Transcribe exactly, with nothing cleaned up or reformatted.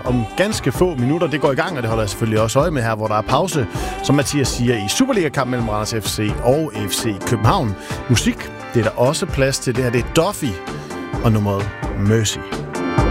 om ganske få minutter. Det går i gang, og det holder jeg selvfølgelig også øje med her, hvor der er pause, som Mathias siger, i Superliga-kampen mellem Randers F C og F C København. Musik, det er der også plads til. Det her, det er Duffy og nummeret Mercy.